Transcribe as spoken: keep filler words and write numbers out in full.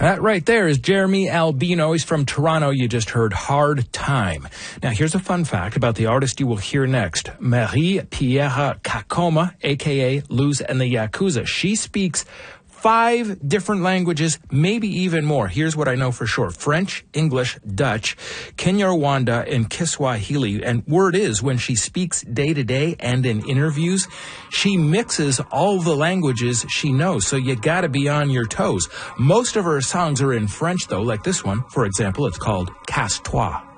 That right there is Jeremy Albino. He's from Toronto. You just heard Hard Time. Now, here's a fun fact about the artist you will hear next. Marie-Pierre Kakoma, a k a. Luz and the Yakuza. She speaks five different languages, maybe even more. Here's what I know for sure. French, English, Dutch, Kinyarwanda, and Kiswahili. And word is, when she speaks day to day and in interviews, she mixes all the languages she knows. So you gotta be on your toes. Most of her songs are in French, though, like this one. For example, it's called Casse-toi.